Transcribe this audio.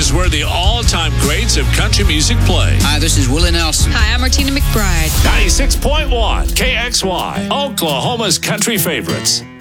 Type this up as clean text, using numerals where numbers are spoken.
is where the all-time greats of country music play. Hi, this is Willie Nelson. Hi, I'm Martina McBride. 96.1 KXY, Oklahoma's country favorites.